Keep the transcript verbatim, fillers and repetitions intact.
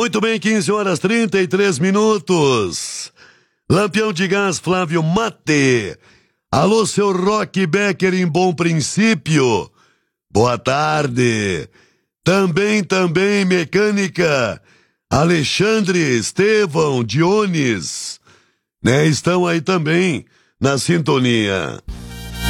Muito bem, quinze horas trinta e três minutos. Lampião de Gás Flávio Mate. Alô, seu Rock Becker em Bom Princípio. Boa tarde. Também, também, mecânica. Alexandre, Estevão, Dionis. Né, estão aí também na sintonia.